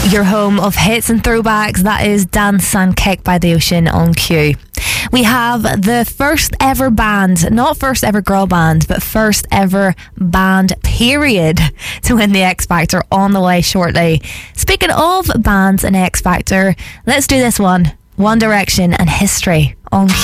Your home of hits and throwbacks, that is Dance and Kick by The Ocean on Q. We have the first ever band, not first ever girl band, but first ever band period to win the X Factor on the way shortly. Speaking of bands and X Factor, let's do this one. One Direction and History on Q.